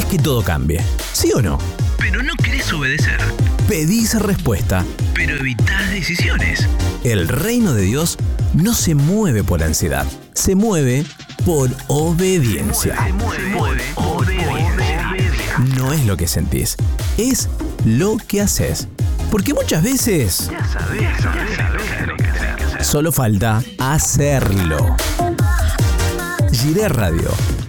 que todo cambie. ¿Sí o no? Pero no querés obedecer. Pedís respuesta. Pero evitás decisiones. El reino de Dios no se mueve por ansiedad, se mueve por obediencia. Se mueve por obediencia. No es lo que sentís, es lo que haces. Porque muchas veces Ya sabés lo que tenés que hacer. solo falta hacerlo. Giré Radio.